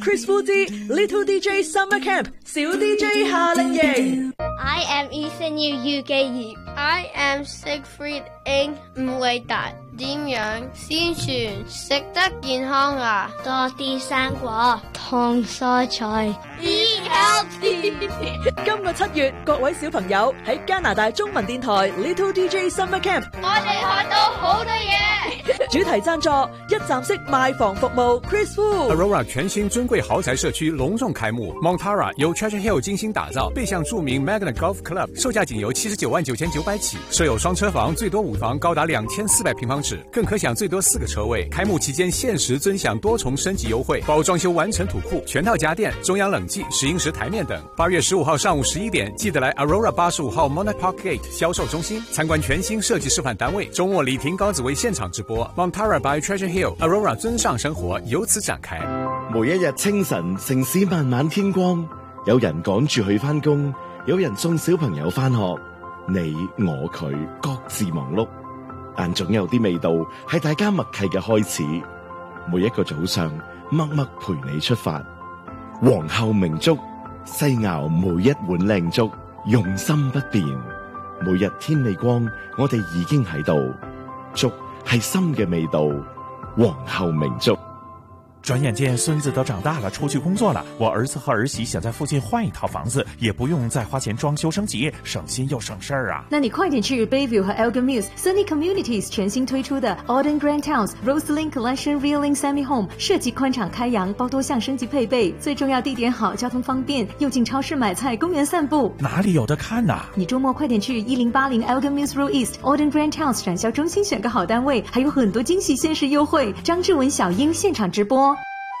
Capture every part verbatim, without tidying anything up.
Chris Fu 之 Little D J Summer Camp 小 D J 夏令營。 I am Ethan Yu Yu Gay I am Siegfried Ng 吳偉達。點樣先算食得健康啊？多啲生果同蔬菜。Eat healthy 今個七月，各位小朋友喺加拿大中文電台 Little D J Summer Camp， 我哋學到好多嘢。 主題贊助一站式賣房服務 Chris Fu。 Aurora 全新尊貴豪宅社區隆重開幕 Montara 由 Treasure Hill 精心打造，背向著名 Magna Golf Club， 售價僅由七十九萬九千九百起，設有雙車房，最多五房高達兩千四百平方尺，更可享最多四個車位。開幕期間限時尊享多重升級優惠，包裝修完成土庫、全套家電、中央冷氣、石英石台面等。八月十五號上午十一點，記得來 Aurora 八十五號 Monarch Park Gate 銷售中心參觀全新設計示範單位。周末李婷高子為現場直播 Montara by Treasure Hill Aurora 尊上生活由此展開。 每一日清晨，城市慢慢天光，有人趕住去返工，有人送小朋友返學，你我佢各自忙碌，但總有啲味道係大家默契嘅開始。每一個早上，默默陪你出發。皇后明粥，細熬每一碗靚粥，用心不變。每日天未光，我哋已經喺度。粥係心嘅味道，皇后明粥。 轉眼間孫子都長大了，出去工作了，我兒子和兒媳想在附近換一套房子，也不用再花錢裝修升級，省心又省事兒啊。 那你快點去 Bayview 和 Elgin Mills Sunny Communities 全新推出的 Auden Grand Towns Roseland Collection Reeling Semi Home， 設計寬敞開揚，包多項升級配備，最重要地點好，交通方便，又進超市買菜，公園散步。 哪裡有得看啊？ 你周末快點去一零八零 Elgin Mills Road East Auden Grand Towns 展銷中心選個好單位，還有很多驚喜限時優惠。張志文、小英現場直播。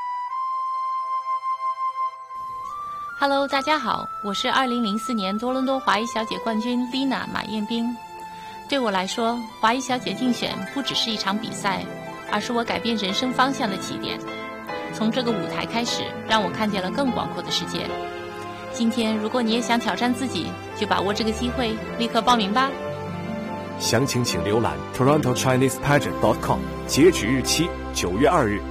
Hello， 大家好，我是二零零四年多倫多華裔小姐冠軍 Lina 馬燕冰。對我來說，華裔小姐競選不只是一場比賽，而是我改變人生方向的起點。從這個舞台開始，讓我看見了更廣闊的世界。今天，如果你也想挑戰自己，就把握這個機會，立刻報名吧。 詳情請瀏覽 Toronto Chinese Pageant dot com， 截止日期九月二日。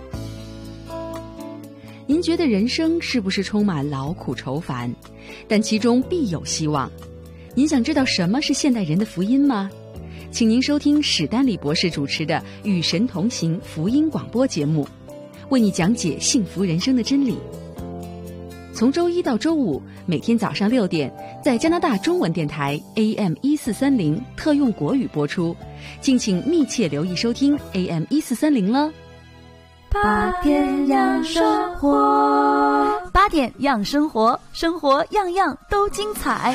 您覺得人生是不是充滿勞苦愁煩？但其中必有希望。您想知道什麼是現代人的福音嗎？請您收聽史丹利博士主持的《與神同行》福音廣播節目，為你講解幸福人生的真理。從周一到周五，每天早上六點，在加拿大中文電台 A M 一四三零特用國語播出，敬請密切留意收聽 A M 一四三零了。 八點養生活，八點養生活，生活樣樣都精彩。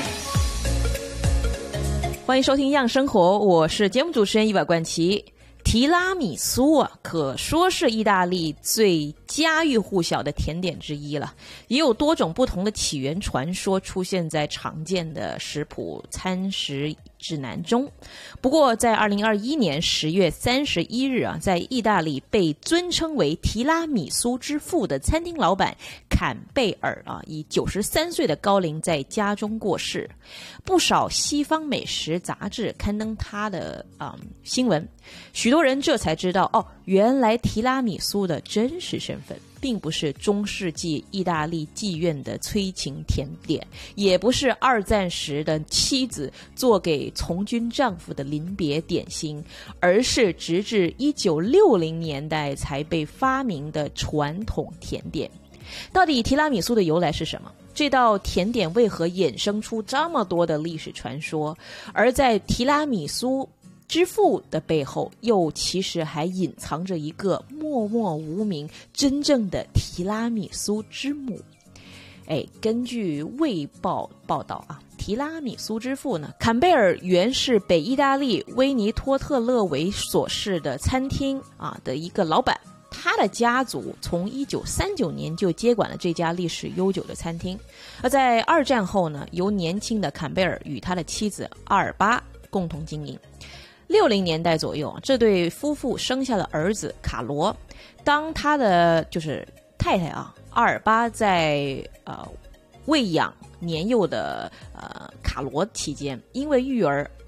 歡迎收聽樣生活，我是節目主持人伊娃冠琪。提拉米蘇啊，可說是意大利最家喻戶曉的甜點之一了，也有多種不同的起源傳說出現在常見的食譜餐食指南中。不過在二零二一年十月三十一日啊，在意大利被尊稱為提拉米蘇之父的餐廳老闆坎貝爾啊，以九十三歲的高齡在家中過世。不少西方美食雜誌刊登他的嗯新聞，許多人這才知道哦，原來提拉米蘇的真實身份並不是中世紀意大利妓院的催情甜點，也不是二戰時的妻子做給從軍丈夫的臨別點心，而是直至一九六零年代才被發明的傳統甜點。到底提拉米蘇的由來是什麼？這道甜點為何衍生出這麼多的歷史傳說？而在提拉米蘇之父的背後，又其實還隱藏着一個默默無名真正的提拉米蘇之母。哎，根據衛報報道啊，提拉米蘇之父呢，坎貝爾原是北意大利威尼托特勒維索市的餐廳啊的一個老闆。他的家族從一九三九年就接管了這家歷史悠久的餐廳，而在二戰後呢，由年輕的坎貝爾與他的妻子阿爾巴共同經營。六零年代左右，這對夫婦生下了兒子卡羅。當他的就是太太啊阿爾巴在呃餵養年幼的呃卡羅期間，因為育兒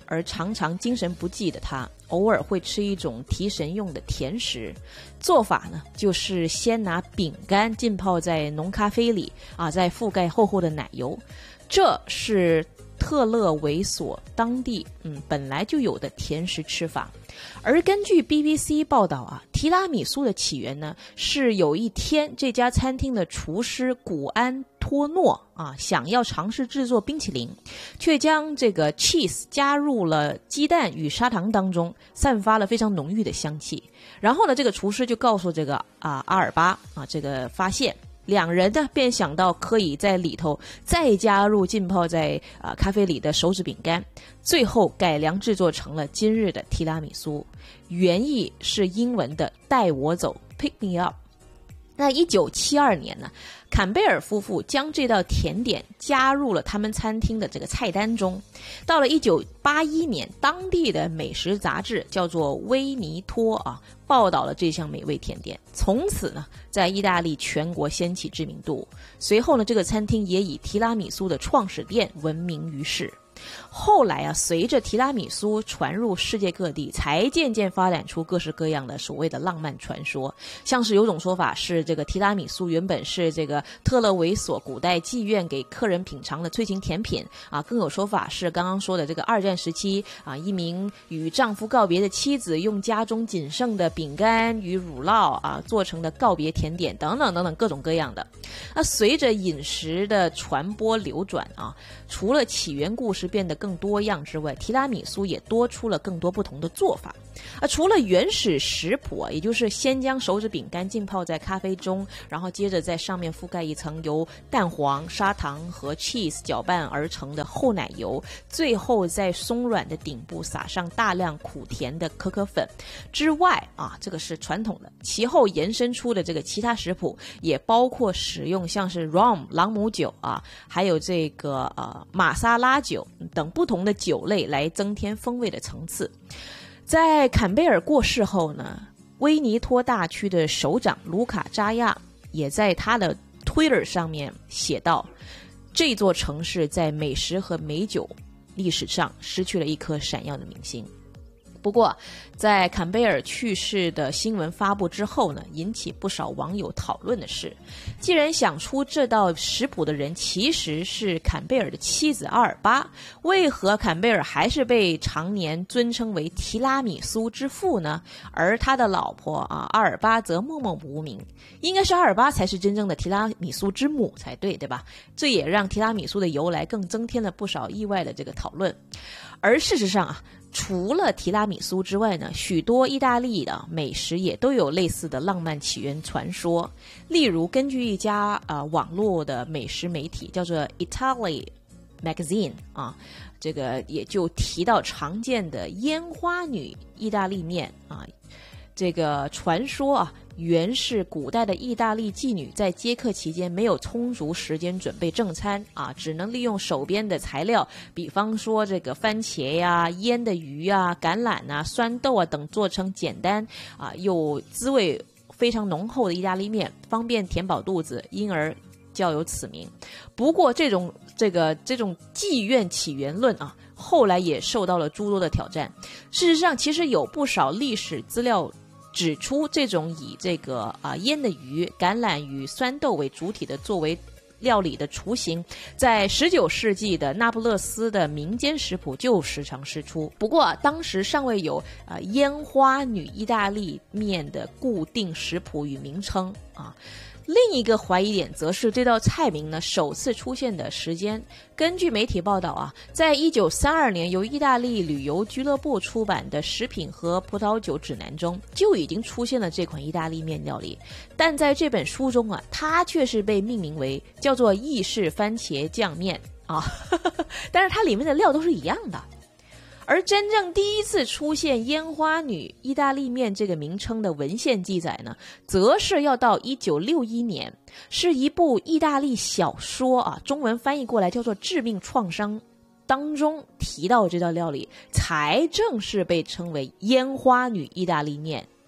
而常常精神不济的他，偶尔会吃一种提神用的甜食。做法呢，就是先拿饼干浸泡在浓咖啡里啊，再覆盖厚厚的奶油。这是特勒维索当地嗯本来就有的甜食吃法。而根据 B B C 报道啊，提拉米苏的起源呢，是有一天这家餐厅的厨师古安托诺啊，想要尝试制作冰淇淋，却将这个 cheese 加入了鸡蛋与砂糖当中，散发了非常浓郁的香气。然后呢，这个厨师就告诉这个啊阿尔巴啊这个发现。两人呢便想到可以在里头再加入浸泡在啊、呃、咖啡里的手指饼干，最后改良制作成了今日的提拉米苏。原意是英文的带我走 Pick me up。那一九七二年呢，坎贝尔夫妇将这道甜点加入了他们餐厅的这个菜单中。到了一九八一年，当地的美食杂志叫做威尼托啊，报道了这项美味甜点，从此呢，在意大利全国掀起知名度。随后呢，这个餐厅也以提拉米苏的创始店闻名于世。后来啊，随着提拉米苏传入世界各地，才渐渐发展出各式各样的所谓的浪漫传说。像是有种说法是，这个提拉米苏原本是这个特勒维索古代妓院给客人品尝的催情甜品啊，更有说法是刚刚说的这个二战时期啊，一名与丈夫告别的妻子用家中仅剩的饼干与乳酪啊做成的告别甜点等等等等各种各样的。那随着饮食的传播流转啊，除了起源故事变得更多样之外，提拉米苏也多出了更多不同的做法。啊，除了原始食谱啊，也就是先将手指饼干浸泡在咖啡中，然后接着在上面覆盖一层由蛋黄、砂糖和 cheese 搅拌而成的厚奶油，最后在松软的顶部撒上大量苦甜的可可粉之外啊，这个是传统的。其后延伸出的这个其他食谱也包括使用像是 rum 朗姆酒啊，还有这个呃马萨拉酒等不同的酒类来增添风味的层次。在坎贝尔过世后呢，威尼托大区的首长卢卡扎亚也在他的 Twitter 上面写道，这座城市在美食和美酒历史上失去了一颗闪耀的明星。不过在坎贝尔去世的新闻发布之后呢，引起不少网友讨论的是，既然想出这道食谱的人其实是坎贝尔的妻子阿尔巴，为何坎贝尔还是被常年尊称为提拉米苏之父呢？而他的老婆啊阿尔巴则默默无名，应该是阿尔巴才是真正的提拉米苏之母才对，对吧？这也让提拉米苏的由来更增添了不少意外的这个讨论。而事实上啊，除了提拉米苏之外呢，许多意大利的美食也都有类似的浪漫起源传说。例如，根据一家呃网络的美食媒体叫做 Italy Magazine 啊，这个也就提到常见的烟花女意大利面啊，这个传说啊，原是古代的意大利妓女在接客期间没有充足时间准备正餐啊，只能利用手边的材料，比方说这个番茄呀、腌的鱼啊、橄榄啊、酸豆啊等，做成简单啊又滋味非常浓厚的意大利面，方便填饱肚子，因而较有此名。不过这种这个这种妓院起源论啊，后来也受到了诸多的挑战。事实上，其实有不少历史资料指出，这种以这个啊、呃、腌的鱼、橄榄与酸豆为主体的作为料理的雏形，在十九世纪的那不勒斯的民间食谱就时常释出。不过当时尚未有呃烟花女意大利面的固定食谱与名称啊。另一个怀疑点则是这道菜名呢首次出现的时间。根据媒体报道啊，在一九三二年由意大利旅游俱乐部出版的食品和葡萄酒指南中就已经出现了这款意大利面料理，但在这本书中啊，它却是被命名为叫做意式番茄酱面啊，但是它里面的料都是一样的。而真正第一次出现烟花女意大利面这个名称的文献记载呢，则是要到一九六一年，是一部意大利小说啊，中文翻译过来叫做《致命创伤》当中提到这道料理，才正式被称为烟花女意大利面，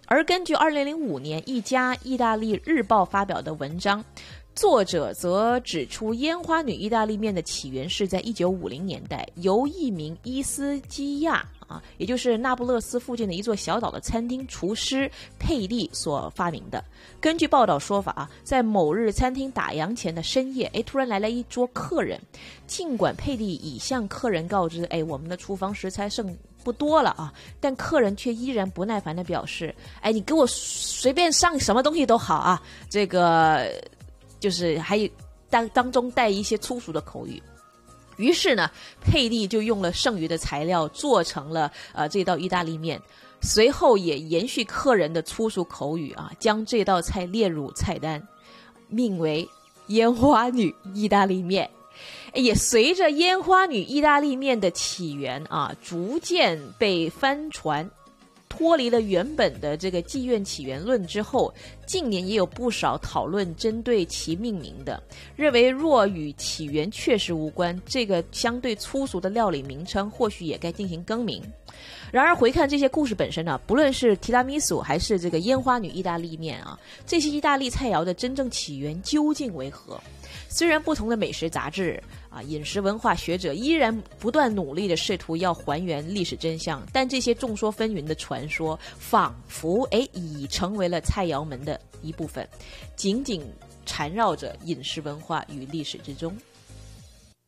而根据二零零五年一家意大利日报发表的文章，作者则指出，烟花女意大利面的起源是在一九五零年代，由一名伊斯基亚啊，也就是那不勒斯附近的一座小岛的餐厅厨师佩利所发明的。根据报道说法啊，在某日餐厅打烊前的深夜，哎，突然来了一桌客人，尽管佩利已向客人告知，哎，我们的厨房食材剩不多了啊，但客人却依然不耐烦地表示，哎，你给我随便上什么东西都好啊，这个就是还有当当中带一些粗俗的口语。于是呢，佩利就用了剩余的材料做成了呃这道意大利面，随后也延续客人的粗俗口语啊，将这道菜列入菜单，命为烟花女意大利面。也随着烟花女意大利面的起源啊，逐渐被翻传，脱离了原本的这个妓院起源论之后，近年也有不少讨论针对其命名的，认为若与起源确实无关，这个相对粗俗的料理名称或许也该进行更名。然而回看这些故事本身呢、啊，不论是提拉米苏还是这个烟花女意大利面啊，这些意大利菜肴的真正起源究竟为何？虽然不同的美食杂志啊、饮食文化学者依然不断努力的试图要还原历史真相，但这些众说纷纭的传说，仿佛哎已成为了菜肴们的一部分，紧紧缠绕着饮食文化与历史之中。